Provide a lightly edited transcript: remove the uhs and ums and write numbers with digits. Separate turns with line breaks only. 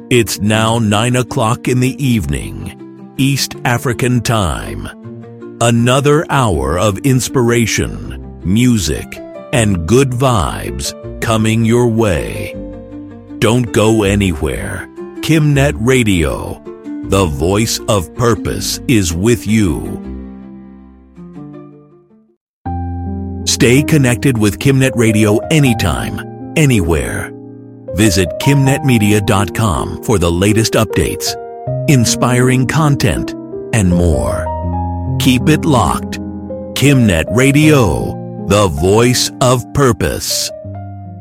It's now 9 o'clock in the evening, East African Time. Another hour of inspiration, music, and good vibes coming your way. Don't go anywhere. Kimnet Radio, the voice of purpose, is with you. Stay connected with Kimnet Radio anytime, anywhere. Visit KimNetMedia.com for the latest updates, inspiring content, and more. Keep it locked. Kimnet Radio, the voice of purpose.